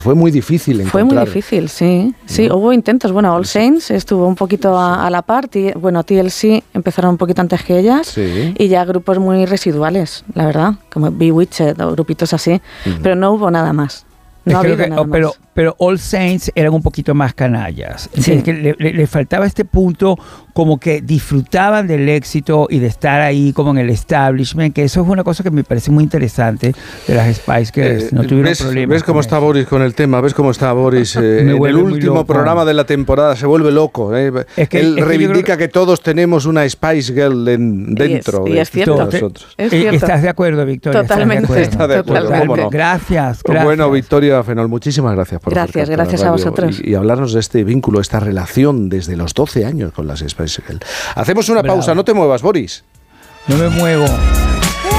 Fue muy difícil encontrar. Fue muy difícil, sí. Sí, ¿no? Hubo intentos. Bueno, All Saints estuvo un poquito a la par. Bueno, TLC empezaron un poquito antes que ellas. Sí. Y ya grupos muy residuales, la verdad. Como Bewitched o grupitos así. Pero no hubo nada más. No había nada más. Pero All Saints eran un poquito más canallas. Sí. Es que le faltaba este punto, como que disfrutaban del éxito y de estar ahí como en el establishment, que eso es una cosa que me parece muy interesante de las Spice Girls. No tuvieron problemas. ¿Ves cómo está Boris con el tema? ¿Ves cómo está Boris? En el último programa de la temporada se vuelve loco. Es que él reivindica que todos tenemos una Spice Girl dentro. Y es cierto. Nosotros. Es cierto. ¿Estás de acuerdo, Victoria? Totalmente. Está de acuerdo. ¿Cómo no? Gracias. Bueno, Victoria Fenol, muchísimas gracias por Gracias a vosotros. Y hablarnos de este vínculo, esta relación desde los 12 años con las Spice Girls. Hacemos una pausa, no te muevas, Boris. No me muevo.